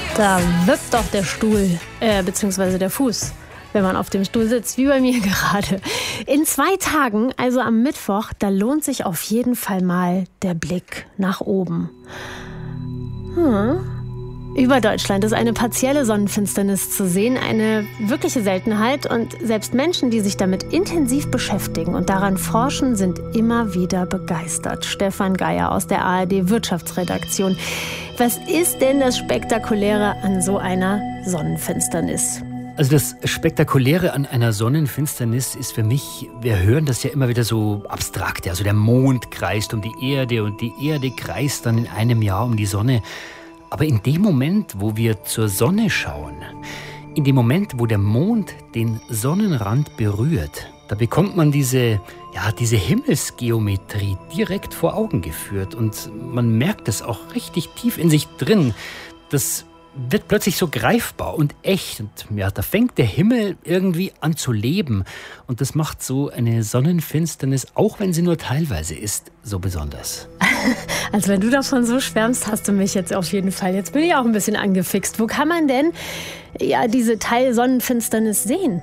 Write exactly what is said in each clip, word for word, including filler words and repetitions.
Da wippt doch der Stuhl, äh, beziehungsweise der Fuß, wenn man auf dem Stuhl sitzt, wie bei mir gerade. In zwei Tagen, also am Mittwoch, da lohnt sich auf jeden Fall mal der Blick nach oben. Hm. Über Deutschland ist eine partielle Sonnenfinsternis zu sehen, eine wirkliche Seltenheit. Und selbst Menschen, die sich damit intensiv beschäftigen und daran forschen, sind immer wieder begeistert. Stefan Geier aus der A R D-Wirtschaftsredaktion. Was ist denn das Spektakuläre an so einer Sonnenfinsternis? Also das Spektakuläre an einer Sonnenfinsternis ist für mich, wir hören das ja immer wieder so abstrakt. Also der Mond kreist um die Erde und die Erde kreist dann in einem Jahr um die Sonne. Aber in dem Moment, wo wir zur Sonne schauen, in dem Moment, wo der Mond den Sonnenrand berührt, da bekommt man diese, ja, diese Himmelsgeometrie direkt vor Augen geführt. Und man merkt es auch richtig tief in sich drin. Das wird plötzlich so greifbar und echt. Und ja, da fängt der Himmel irgendwie an zu leben. Und das macht so eine Sonnenfinsternis, auch wenn sie nur teilweise ist, so besonders. Also wenn du davon so schwärmst, hast du mich jetzt auf jeden Fall. Jetzt bin ich auch ein bisschen angefixt. Wo kann man denn ja diese Teil-Sonnenfinsternis sehen?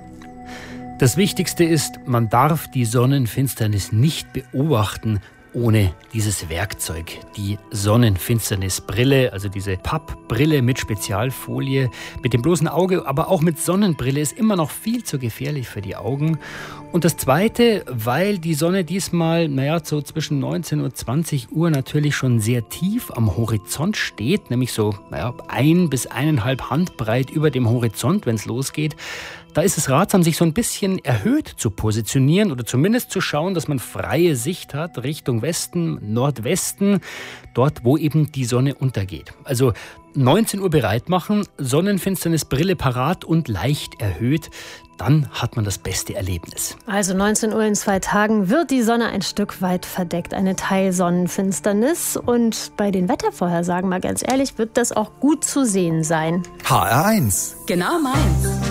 Das Wichtigste ist, man darf die Sonnenfinsternis nicht beobachten ohne dieses Werkzeug, die Sonnenfinsternisbrille, also diese Pappbrille mit Spezialfolie. Mit dem bloßen Auge, aber auch mit Sonnenbrille ist immer noch viel zu gefährlich für die Augen. Und das Zweite, weil die Sonne diesmal, naja, so zwischen neunzehn und zwanzig Uhr natürlich schon sehr tief am Horizont steht, nämlich so, naja, ein bis eineinhalb Handbreit über dem Horizont, wenn es losgeht. Da ist es ratsam, sich so ein bisschen erhöht zu positionieren oder zumindest zu schauen, dass man freie Sicht hat Richtung Westen, Nordwesten, dort, wo eben die Sonne untergeht. Also neunzehn Uhr bereit machen, Sonnenfinsternisbrille parat und leicht erhöht. Dann hat man das beste Erlebnis. Also neunzehn Uhr in zwei Tagen wird die Sonne ein Stück weit verdeckt, eine Teilsonnenfinsternis. Und bei den Wettervorhersagen, mal ganz ehrlich, wird das auch gut zu sehen sein. H R eins. Genau meins.